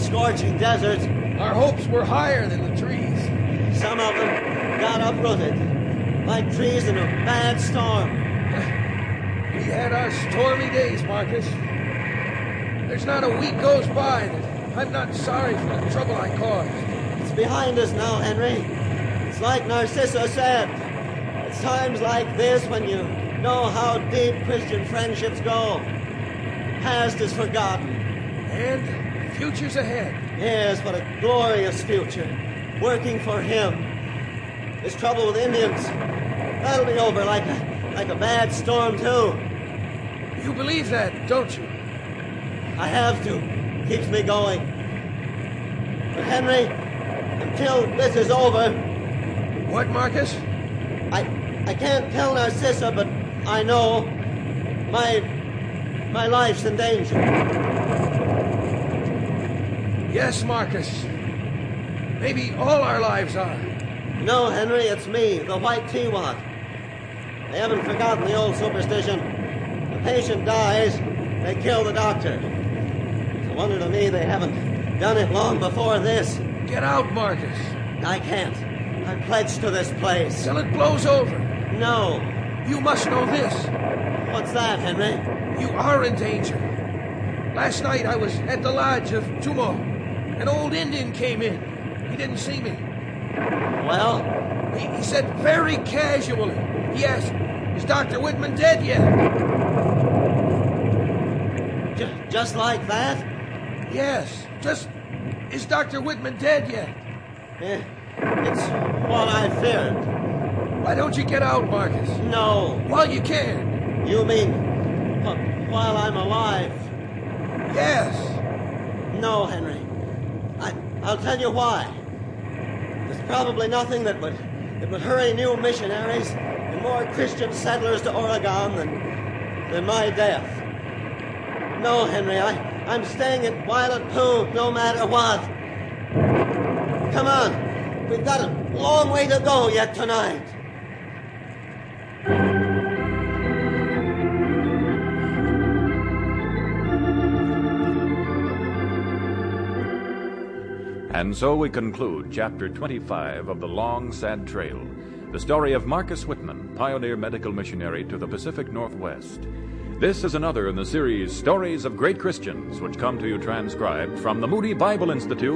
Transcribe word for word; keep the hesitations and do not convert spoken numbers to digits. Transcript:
scorching deserts. Our hopes were higher than the trees. Some of them got uprooted, like trees in a bad storm. We had our stormy days, Marcus. There's not a week goes by that I'm not sorry for the trouble I caused. It's behind us now, Henry. It's like Narcissa said. It's times like this when you know how deep Christian friendships go. Past is forgotten. And the future's ahead. Yes, what a glorious future. Working for him. This trouble with Indians, that'll be over like a, like a bad storm, too. You believe that, don't you? I have to. Keeps me going. But Henry, until this is over... What, Marcus? I I can't tell Narcissa, but I know my my life's in danger. Yes, Marcus. Maybe all our lives are. No, Henry, it's me, the White Tiwat. They haven't forgotten the old superstition. The patient dies, they kill the doctor. It's a wonder to me they haven't done it long before this. Get out, Marcus. I can't. I'm pledged to this place. Till it blows over. No. You must know this. What's that, Henry? You are in danger. Last night I was at the lodge of Tumo. An old Indian came in. He didn't see me. Well? He, he said very casually. He asked, is Doctor Whitman dead yet? J- just like that? Yes. Just, is Doctor Whitman dead yet? Eh, it's what I feared. Why don't you get out, Marcus? No. While you can. You mean wh- while I'm alive? Yes. No, Henry. I, I'll tell you why. There's probably nothing that would that would hurry new missionaries and more Christian settlers to Oregon than, than my death. No, Henry, I, I'm staying at Violet Pool no matter what. Come on. We've got a long way to go yet tonight. And so we conclude Chapter twenty-five of The Long, Sad Trail, the story of Marcus Whitman, pioneer medical missionary to the Pacific Northwest. This is another in the series Stories of Great Christians, which come to you transcribed from the Moody Bible Institute